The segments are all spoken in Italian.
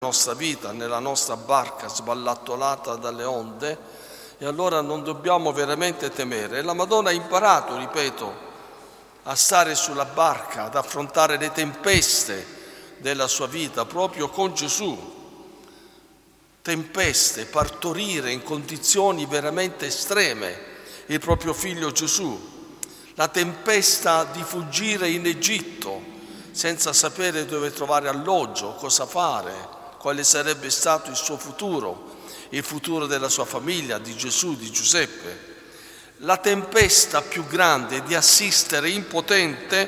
nostra vita, nella nostra barca sballattolata dalle onde, e allora non dobbiamo veramente temere. E la Madonna ha imparato, ripeto, a stare sulla barca, ad affrontare le tempeste della sua vita proprio con Gesù. Tempeste, partorire in condizioni veramente estreme il proprio figlio Gesù. La tempesta di fuggire in Egitto senza sapere dove trovare alloggio, cosa fare, quale sarebbe stato il suo futuro, il futuro della sua famiglia, di Gesù, di Giuseppe. La tempesta più grande di assistere impotente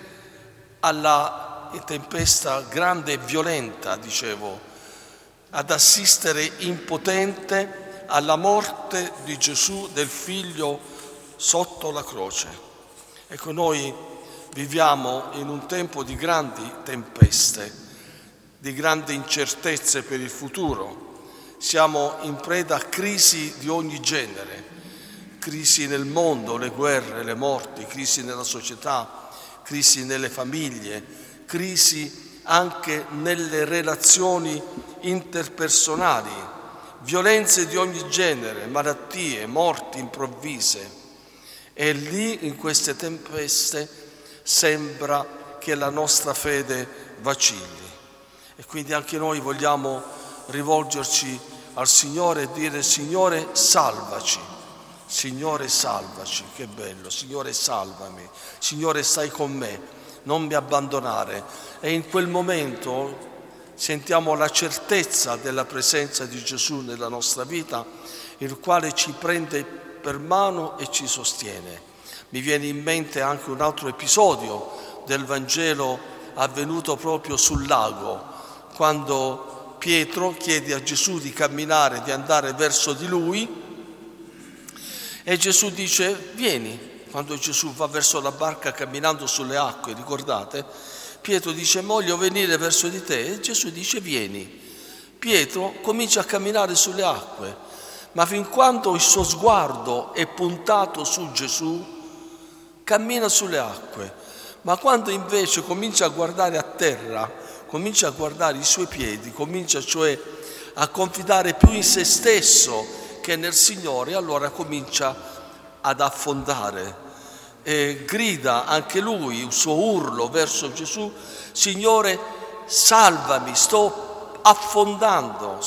alla tempesta grande e violenta, dicevo, ad assistere impotente alla morte di Gesù, del figlio sotto la croce. Ecco, noi viviamo in un tempo di grandi tempeste, di grandi incertezze per il futuro. Siamo in preda a crisi di ogni genere, crisi nel mondo, le guerre, le morti, crisi nella società, crisi nelle famiglie, crisi anche nelle relazioni interpersonali, violenze di ogni genere, malattie, morti improvvise. E lì, in queste tempeste, sembra che la nostra fede vacilli. E quindi anche noi vogliamo rivolgerci al Signore e dire: Signore, salvaci. Signore, salvaci. Che bello. Signore, salvami. Signore, stai con me. Non mi abbandonare. E in quel momento sentiamo la certezza della presenza di Gesù nella nostra vita, il quale ci prende per mano e ci sostiene. Mi viene in mente anche un altro episodio del Vangelo avvenuto proprio sul lago, quando Pietro chiede a Gesù di camminare, di andare verso di lui, e Gesù dice: vieni. Quando Gesù va verso la barca camminando sulle acque, ricordate? Pietro dice: voglio venire verso di te, e Gesù dice: vieni. Pietro comincia a camminare sulle acque, ma fin quando il suo sguardo è puntato su Gesù, cammina sulle acque. Ma quando invece comincia a guardare a terra, comincia a guardare i suoi piedi, comincia cioè a confidare più in se stesso che nel Signore, allora comincia ad affondare. E grida anche lui il suo urlo verso Gesù: Signore, salvami, sto affondando,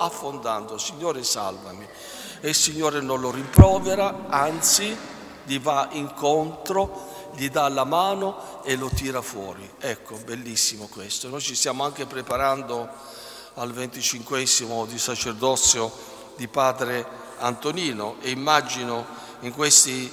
Signore, salvami. E il Signore non lo rimprovera, anzi gli va incontro, gli dà la mano e lo tira fuori. Ecco, bellissimo questo. Noi ci stiamo anche preparando al 25esimo di sacerdozio di padre Antonino, e immagino in questi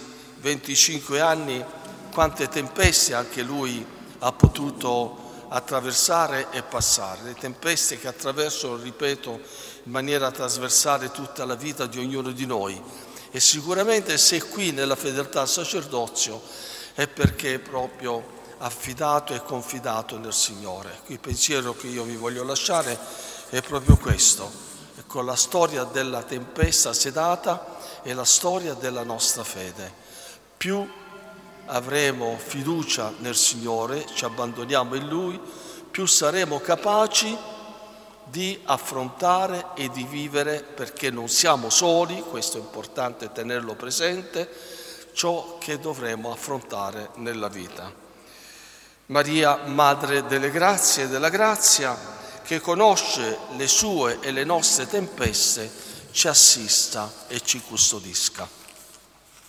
25 anni quante tempeste anche lui ha potuto attraversare e passare, le tempeste che attraversano, ripeto, in maniera trasversale tutta la vita di ognuno di noi. E sicuramente se è qui nella fedeltà al sacerdozio è perché è proprio affidato e confidato nel Signore. Il pensiero che io vi voglio lasciare è proprio questo. Ecco, la storia della tempesta sedata è la storia della nostra fede. Più avremo fiducia nel Signore, ci abbandoniamo in Lui, più saremo capaci di affrontare e di vivere, perché non siamo soli, questo è importante tenerlo presente, ciò che dovremo affrontare nella vita. Maria, Madre delle grazie e della grazia, che conosce le sue e le nostre tempeste, ci assista e ci custodisca.